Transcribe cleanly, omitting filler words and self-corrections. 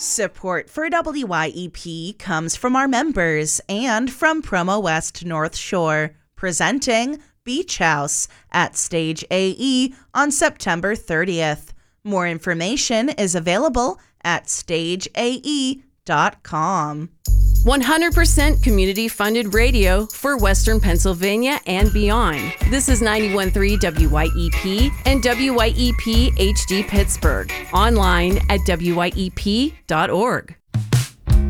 Support for WYEP comes from our members and from Promo West North Shore, presenting Beach House at Stage AE on September 30th. More information is available at stageae.com. 100% community-funded radio for Western Pennsylvania and beyond. This is 91.3 WYEP and WYEP HD Pittsburgh. Online at wyep.org.